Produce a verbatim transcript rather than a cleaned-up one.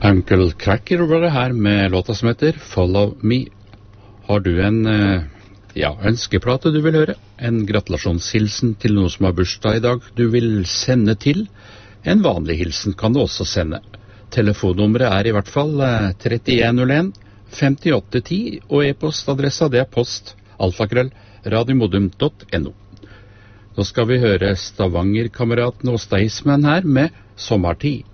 Uncle Cracker var det her med låta som heter Follow Me. Har du en eh, ja, ønskeplate du vil høre? En gratulasjonshilsen til noen som har bursdag i dag du vil sende til? En vanlig hilsen kan du også sende. Telefonnummeret er i hvert fall eh, trettien null en femtiåtte ti, og e-postadressa det er post alfakrøll radiomodum punktum no. Nå skal vi høre Stavanger-kameraten og Staysman her med Sommertid.